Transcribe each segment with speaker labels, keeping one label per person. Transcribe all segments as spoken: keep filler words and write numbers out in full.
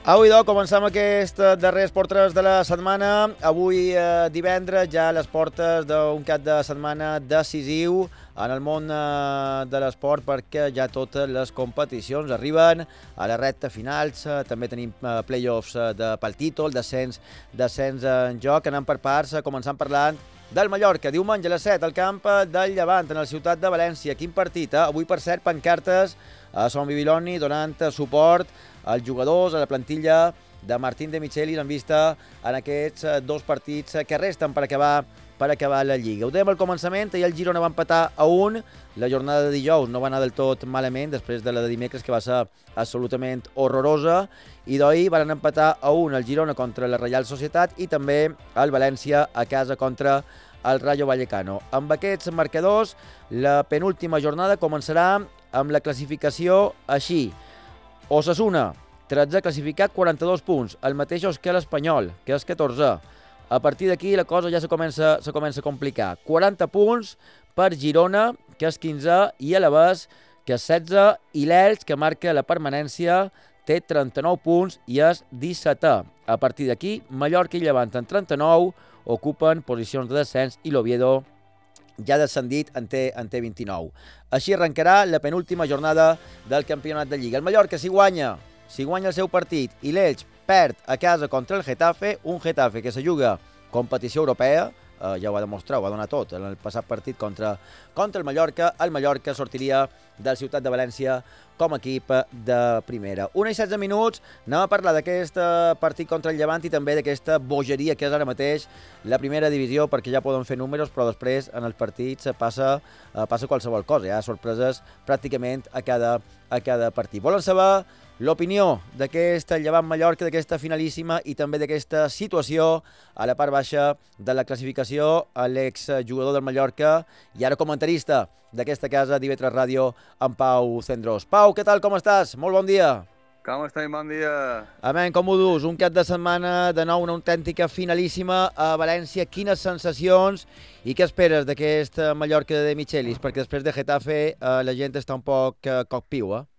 Speaker 1: Avui, doncs, comencem aquest darrer Esport tres de la setmana. Avui, eh, divendres, ja a les portes d'un cap de setmana decisiu en el món eh, de l'esport, perquè ja totes les competicions arriben a la recta finals. Eh, també tenim eh, play-offs eh, de, pel títol, descens, descens en joc. Anem per parts, eh, començant parlant del Mallorca. Diumenge a les set, al camp del Llevant, en la ciutat de València. Quin partit, eh? Avui, per cert, pancartes a Son Bibiloni donant suport als jugadors, a la plantilla de Martín de Michelis en vista en aquests dos partits que resten per acabar per acabar la Lliga. Ho dèiem al començament, ahir el Girona va empatar a un, la jornada de dijous no va anar del tot malament, després de la de dimecres, que va ser absolutament horrorosa, i d'ahir van empatar a un el Girona contra la Reial Societat i també el València a casa contra el Rayo Vallecano. Amb aquests marcadors, la penúltima jornada començarà amb la classificació així. Osasuna, tretze classificat, quaranta-dos punts, el mateix que l'Espanyol, que és catorzè. A partir d'aquí la cosa ja se comença, se comença a complicar. quaranta punts per Girona, que és quinzè, i Alavés, que és setzè, i l'Elx, que marca la permanència, té trenta-nou punts i és dissetè. A partir d'aquí, Mallorca i Llevant en trenta-nou ocupen posicions de descens i l'Oviedo ja descendit en té, en té vint-i-nou. Així arrencarà la penúltima jornada del campionat de Lliga. El Mallorca, si guanya, si guanya el seu partit i l'Elx perd a casa contra el Getafe, un Getafe que se juga competició europea, eh, ja ho va demostrar, ho va donar tot en el passat partit contra, contra el Mallorca, el Mallorca sortiria del Ciutat de València com a equip de primera. Una i setze minuts, anem a parlar d'aquest partit contra el Llevant i també d'aquesta bogeria que és ara mateix la primera divisió, perquè ja poden fer números, però després en els partits passa, passa qualsevol cosa. Hi ha sorpreses pràcticament a cada, a cada partit. Volen saber l'opinió d'aquesta Llevant-Mallorca, d'aquesta finalíssima i també d'aquesta situació a la part baixa de la classificació, l'exjugador del Mallorca i ara comentarista d'aquesta casa d'I V tres Ràdio, en Pau Cendrós. Pau, què tal, com estàs? Molt bon dia.
Speaker 2: Com estem? Bon dia.
Speaker 1: Amén, com ho dus? Un cap de setmana, de nou, una autèntica finalíssima a València. Quines sensacions i què esperes d'aquest Mallorca de Michelis? Perquè després de Getafe eh, la gent està un poc eh, cocpiu, eh?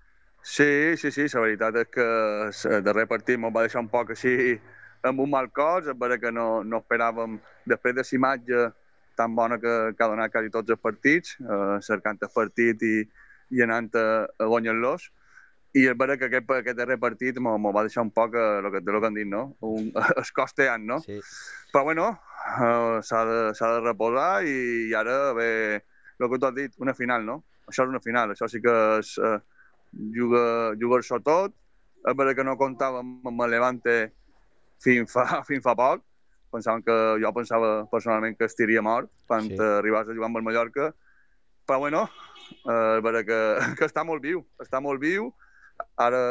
Speaker 2: Sí, sí, sí, la veritat és que el darrer partit ens va deixar un poc així amb un mal cos, és vera que no, no esperàvem, després de la imatge tan bona que, que ha donat quasi tots els partits, eh, cercant el partit i, i anant a, a guanyar-los, i és vera que aquest, aquest darrer partit ens va deixar un poc el que, el que han dit, no? Un, el cos teant, no?
Speaker 1: Sí.
Speaker 2: Però bueno, eh, s'ha de, s'ha de reposar i, i ara ve el que tu has dit, una final, no? Això és una final, això sí que és... Eh, Juga, jugar-s'ho tot. És vera que no comptàvem amb el Levante fins fa, fins fa poc. Pensàvem que, jo pensava personalment que estiria mort quan sí. arribàs a jugar amb el Mallorca. Però bueno, eh, és vera que, que està molt viu. Està molt viu. Ara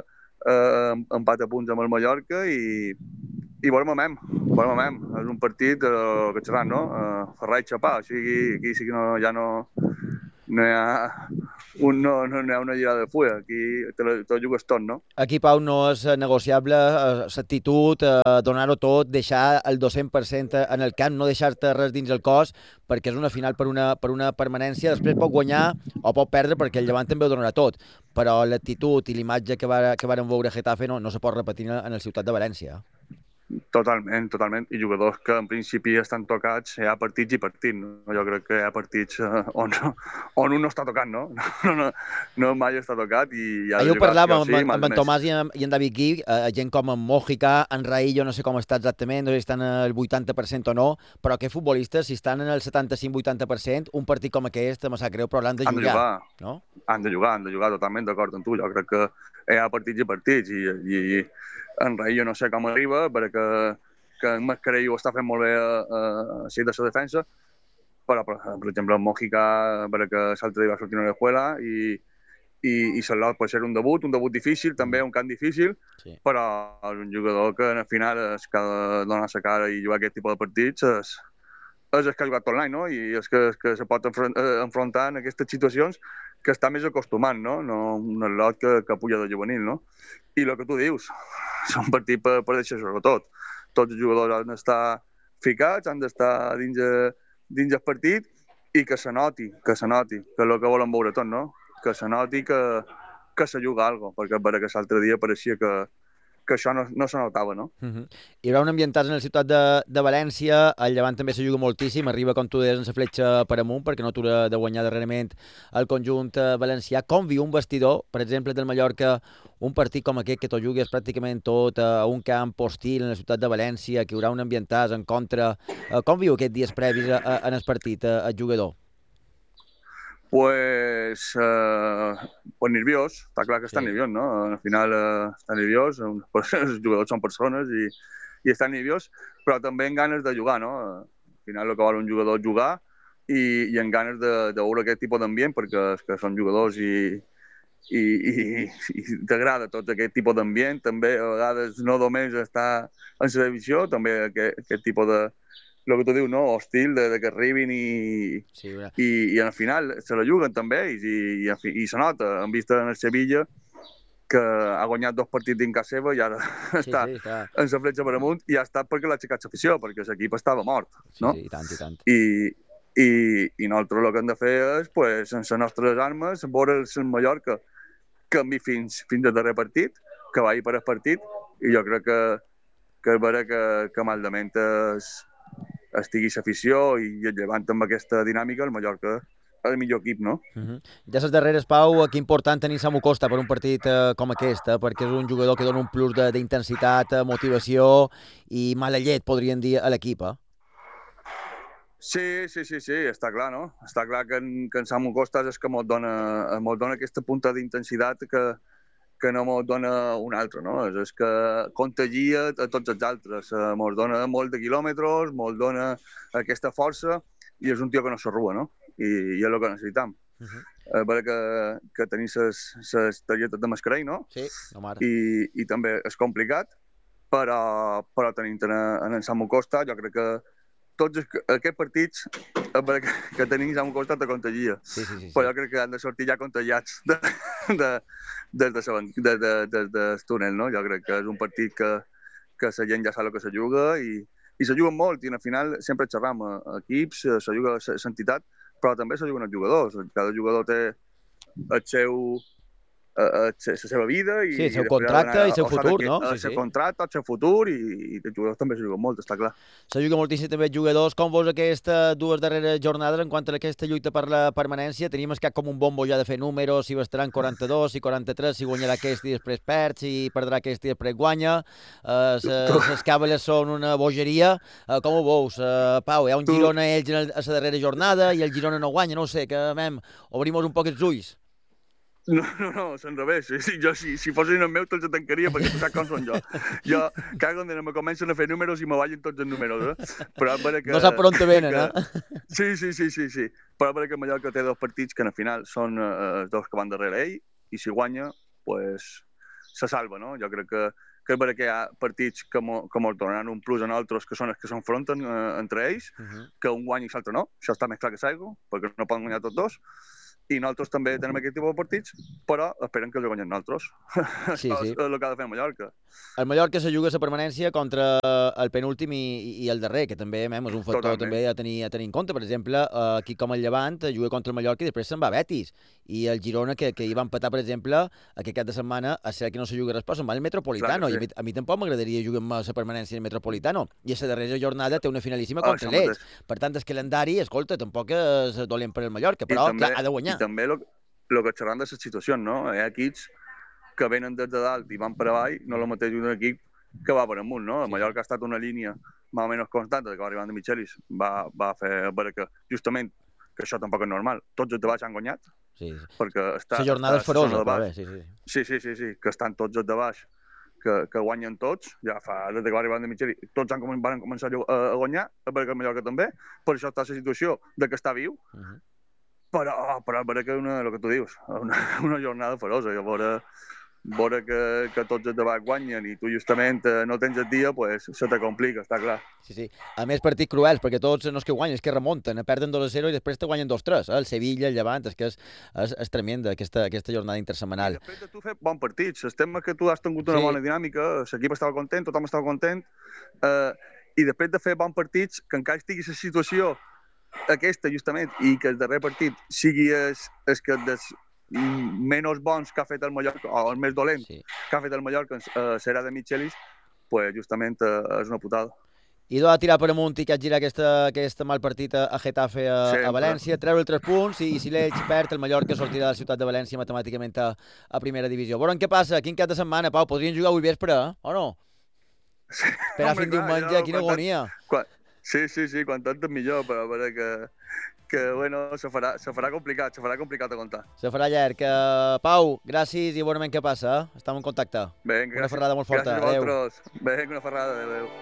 Speaker 2: eh, empat a punts amb el Mallorca i, i veurem a mem. Veurem a mem. És un partit eh, que xerran, no? Eh, Ferrar i xapar. O sigui, aquí sí que no, ja no... no hi ha, un, no, no hi ha una lligada de fulla, aquí te lo, te lo jugues tot, no?
Speaker 1: Aquí, Pau, no és negociable l'actitud, eh, donar-ho tot, deixar el dos-cents per cent en el camp, no deixar-te res dins el cos, perquè és una final per una, per una permanència, després pot guanyar o pot perdre, perquè el Llevant també ho donarà tot, però l'actitud i l'imatge que, va, que varen veure a Getafe no, no se pot repetir en el Ciutat de València.
Speaker 2: Totalment, totalment. I jugadors que en principi estan tocats, hi ha partits i partits. No? Jo crec que hi ha partits uh, on, on un no està tocant, no? No, no, no mai està tocat i ha de
Speaker 1: jugar. Ahir ho parlàvem amb,
Speaker 2: sí,
Speaker 1: amb en Tomàs i en, i en David Gui, eh, gent com en Mojica, en Raillo, no sé com està exactament, no sé si estan al vuitanta per cent o no, però que futbolistes, si estan en el setanta-cinc vuitanta per cent, un partit com aquest, em sap greu, però l'han de jugar. Han de jugar, no?
Speaker 2: Han de jugar, han de jugar, totalment d'acord amb tu. Jo crec que hi ha partits i partits i, i, i en Raillo no sé com arriba, perquè que en Mascarell ho està fent molt bé a, a, a de la defensa, però, per, per exemple, en Mojica, perquè l'altre dia va sortir una escuela i, i, i Salot pot ser un debut, un debut difícil, també un camp difícil, sí. Però és un jugador que al final és que ha de donar la cara i jugar aquest tipus de partits és, és el que ha jugat tot l'any, no? I és que, que se pot enfrontar en aquestes situacions que està més acostumat, no? No un atlot que, que puja de juvenil, no? I el que tu dius, és un partit per, per deixar-ho tot. Tots els jugadors han d'estar ficats, han d'estar dins, dins el partit i que se noti, que se noti, que és el que volen veure tot, no? Que se noti que, que se juga alguna cosa, perquè, perquè l'altre dia pareixia que, que això no, no se notava, no?
Speaker 1: Uh -huh. Hi haurà un ambientat en la ciutat de, de València, el Llevant també se juga moltíssim, arriba, com tu deies, en la fletxa per amunt, perquè no atura de guanyar darrerament el conjunt valencià. Com viu un vestidor, per exemple, del Mallorca, un partit com aquest, que t'ho jugues pràcticament tot a un camp hostil en la ciutat de València, que hi haurà un ambientat en contra? Com viu aquests dies previs a, a, en el partit, el jugador?
Speaker 2: Pues, eh, pues nerviós, està clar que està sí. nerviós, no? Al final eh, està nerviós, els jugadors són persones i, i estan nerviós, però també amb ganes de jugar, no? Al final el que vol un jugador és jugar i, i amb ganes de, de veure aquest tipus d'ambient, perquè és que són jugadors i, i, i, i t'agrada tot aquest tipus d'ambient. També a vegades no només estar en la televisió, també aquest, aquest tipus de el que tu dius, no? Hostil, de, de que arribin i, sí, i, i al final se la juguen també ells i, i, i se nota. Hem vist en el Sevilla que ha guanyat dos partits dins casa seva i ara sí, està sí, en la fletxa per amunt i ha estat perquè l'ha aixecat l'afició, perquè l'equip estava mort, no?
Speaker 1: Sí, sí, i tant, i tant.
Speaker 2: I, i, i nosaltres el que hem de fer és, pues, sense les nostres armes, veure el Mallorca canvi fins, fins al darrer partit, que vagi per el partit, i jo crec que, que és vera que, que maldament és estigui l'afició i el Llevant amb aquesta dinàmica, el Mallorca és el millor equip, no?
Speaker 1: Uh -huh. Ja les darreres, Pau, que important tenir Samu Costa per un partit eh, com aquest, eh, perquè és un jugador que dona un plus d'intensitat, motivació i mala llet, podríem dir, a l'equip, eh?
Speaker 2: Sí, sí, sí, sí, està clar, no? Està clar que en, que en Samu Costa és que mos dona, mos dona aquesta punta d'intensitat que, que no mos dona un altre, no? És, és que contagia a tots els altres, eh, mos dona molt de quilòmetres, mos dona aquesta força i és un tio que no s'arrua, no? I, i és el que necessitam. Uh -huh. A veure que, que tenim les targetes de mascarell, no?
Speaker 1: Sí, no mare.
Speaker 2: I, i també és complicat, però, però tenint en, en en Samu Costa, jo crec que tots aquests partits que, que tenim Samu Costa te contagia.
Speaker 1: Sí, sí, sí, sí.
Speaker 2: Però jo crec que han de sortir ja contagiats de, de, des de, de, de, de, del túnel, no? Jo crec que és un partit que, que la gent ja sap el que se juga i, i se juguen molt i al final sempre xerram a, a equips, se juga l'entitat, però també se juguen els jugadors. Cada jugador té el seu la seva vida i
Speaker 1: sí, el seu contracte i el seu futur, no?
Speaker 2: El seu contracte, el seu futur i, i els jugadors també se juguen molt, està clar.
Speaker 1: Se juga moltíssim també els jugadors. Com veus aquestes dues darreres jornades en quant a aquesta lluita per la permanència? Tenim escat com un bombo ja de fer números, si bastaran quaranta-dos, si quaranta-tres, si guanyarà aquest i després perd, si perdrà aquest i després guanya. Les càbales són una bogeria. Uh, com ho veus, uh, Pau? Hi ha un tu... Girona ells a la darrera jornada i el Girona no guanya, no ho sé, que mem, obrim un poc els ulls.
Speaker 2: No, no, no, és al revés. Jo, si, si fossin el meu, te'ls tancaria, perquè tu saps com són jo. Jo, cada quan me comencen a fer números i me ballen tots els números, eh? Però que,
Speaker 1: no sap per on te venen, que,
Speaker 2: eh? Sí, sí, sí, sí, sí. Però que Mallorca té dos partits que, al final, són eh, els dos que van darrere ell, i si guanya, pues, se salva, no? Jo crec que, que és vera que hi ha partits que ens donaran un plus a nosaltres, que són els que s'enfronten eh, entre ells, uh -huh. que un guanya i l'altre no. Això està més clar que s'aigua, perquè no poden guanyar tots dos. I nosaltres també tenem aquest tipus de partits, però esperen que els guanyen nosaltres.
Speaker 1: Sí,
Speaker 2: Això
Speaker 1: sí.
Speaker 2: és el que ha de fer Mallorca.
Speaker 1: El Mallorca se juga la permanència contra el penúltim i, i el darrer, que també mem, és un factor Totalment. també a tenir, a tenir en compte. Per exemple, aquí com el Llevant juga contra el Mallorca i després se'n va a Betis. I el Girona, que, que hi va empatar, per exemple, aquest cap de setmana, a ser que no se juga res, però se'n va al Metropolitano. Sí. I a mi, a mi tampoc m'agradaria jugar amb la permanència en el Metropolitano. I a la darrera jornada té una finalíssima contra oh, l'Elx. Per tant, el calendari, escolta, tampoc és dolent per el Mallorca, però també, clar, ha de guanyar.
Speaker 2: I també el que xerram de les situacions, no? Hi ha equips que venen des de dalt i van per avall, no el mateix un equip que va per amunt, no? El Mallorca ha estat una línia més o menys constant, que va arribant de Michelis, va, va fer veure que, justament, que això tampoc és normal. Tots els de baix han guanyat,
Speaker 1: sí, sí.
Speaker 2: perquè està...
Speaker 1: La jornada és ferosa, però bé, sí, sí.
Speaker 2: Sí, sí, sí, sí, que estan tots els de baix, que, que guanyen tots, ja fa, des que va arribar de Michelis, tots han, van començar a, a guanyar, perquè el Mallorca també, per això està la situació de que està viu, uh -huh. però, però veure que una, el que tu dius, una, una jornada ferosa, i a veure, veure que, que tots els de baix guanyen i tu justament no tens el dia, pues, se te complica, està clar.
Speaker 1: Sí, sí. A més, partits cruels, perquè tots no és que guanyen, és que remunten, perden dos a zero i després te guanyen dos tres. Eh? El Sevilla, el Llevant, és que és, és, és tremenda aquesta, aquesta jornada intersetmanal.
Speaker 2: I després de tu fer bons partits, el tema que tu has tingut una sí. bona dinàmica, l'equip estava content, tothom estava content, eh, i després de fer bons partits, que encara estigui la situació aquesta, justament, i que el darrer partit sigui el, el que des, menys bons que ha fet el Mallorca, o els més dolents
Speaker 1: Sí.
Speaker 2: que ha fet el Mallorca, eh, serà de Michelis, pues justament eh, és una putada.
Speaker 1: I d'ho de tirar per amunt i que girar aquesta, aquest mal partit a, a Getafe a, a
Speaker 2: Sempre.
Speaker 1: València, treure tres punts i, i si l'Elx perd, el Mallorca sortirà de la ciutat de València matemàticament a, a primera divisió. Veurem què passa, quin cap de setmana, Pau, podrien jugar avui vespre, eh? o no?
Speaker 2: Sí,
Speaker 1: Esperar
Speaker 2: home,
Speaker 1: fins
Speaker 2: clar,
Speaker 1: diumenge,
Speaker 2: jo,
Speaker 1: quina
Speaker 2: quan tant-
Speaker 1: agonia.
Speaker 2: Quan... Sí, sí, sí, quan tant és millor, però a veure que, que bueno, se farà, se farà complicat, se farà complicat a comptar.
Speaker 1: Se farà llarg. Uh, Pau, gràcies i veurem què passa. Eh? Estem en contacte.
Speaker 2: Vinga,
Speaker 1: Una
Speaker 2: gràcies,
Speaker 1: ferrada molt forta.
Speaker 2: gràcies a
Speaker 1: Adéu.
Speaker 2: vosaltres. Vinga, una ferrada, adéu, adéu.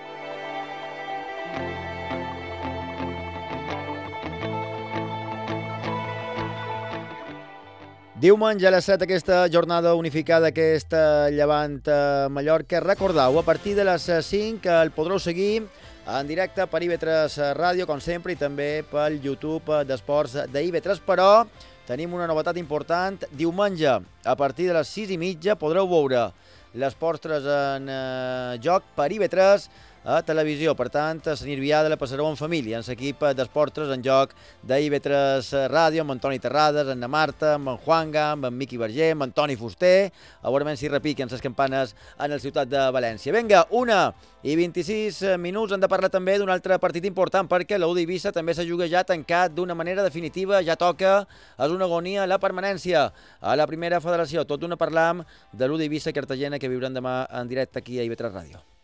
Speaker 1: Diumenge a les set aquesta jornada unificada, aquesta Llevant-Mallorca. Recordeu, a partir de les cinc el podreu seguir en directe per I V tres Ràdio, com sempre, i també pel YouTube d'Esports d'I V tres, però tenim una novetat important. Diumenge, a partir de les sis i mitja, podreu veure les postres en eh, joc per I V tres a televisió. Per tant, a Sant Irvià de la passareu en família, en l'equip d'esportres en joc d'I V tres Ràdio, amb Antoni Terrades, amb na Marta, amb en Juanga, amb en Miqui Verger, amb Antoni Fuster. A veure si repiquen les campanes en la ciutat de València. Vinga, una i vint-i-sis minuts. Hem de parlar també d'un altre partit important, perquè l'U D Eivissa també s'ha jugat ja tancat d'una manera definitiva. Ja toca, és una agonia, la permanència a la primera federació. Tot d'una parlam de l'U D Eivissa Cartagena, que viurem demà en directe aquí a I V tres Ràdio.